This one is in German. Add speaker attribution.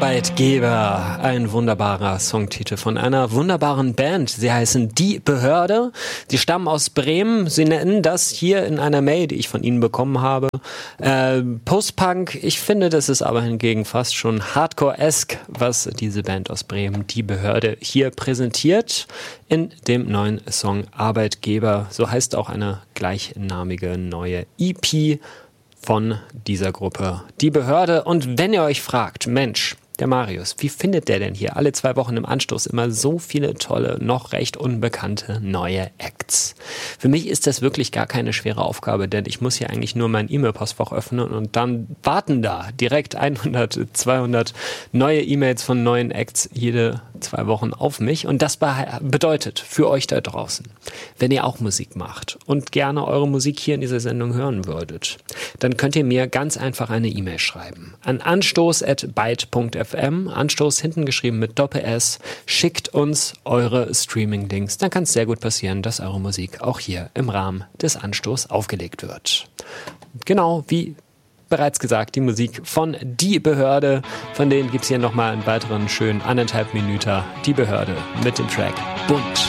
Speaker 1: Arbeitgeber, ein wunderbarer Songtitel von einer wunderbaren Band. Sie heißen Die Behörde. Sie stammen aus Bremen. Sie nennen das hier in einer Mail, die ich von ihnen bekommen habe, Post-Punk. Ich finde, das ist aber hingegen fast schon Hardcore-esque, was diese Band aus Bremen, Die Behörde, hier präsentiert in dem neuen Song Arbeitgeber. So heißt auch eine gleichnamige neue EP von dieser Gruppe, Die Behörde. Und wenn ihr euch fragt, Mensch, der Marius, wie findet der denn hier alle 2 Wochen im Anstoß immer so viele tolle, noch recht unbekannte neue Acts? Für mich ist das wirklich gar keine schwere Aufgabe, denn ich muss hier eigentlich nur mein E-Mail-Postfach öffnen und dann warten da direkt 100, 200 neue E-Mails von neuen Acts jede 2 Wochen auf mich. Und das bedeutet für euch da draußen, wenn ihr auch Musik macht und gerne eure Musik hier in dieser Sendung hören würdet, dann könnt ihr mir ganz einfach eine E-Mail schreiben an anstoß@byte.fm. Anstoß hinten geschrieben mit Doppel-S. Schickt uns eure Streaming-Links. Dann kann es sehr gut passieren, dass eure Musik auch hier im Rahmen des Anstoß aufgelegt wird. Genau wie bereits gesagt, die Musik von Die Behörde. Von denen gibt es hier nochmal einen weiteren schönen 1,5 Minuten. Die Behörde mit dem Track Bunt.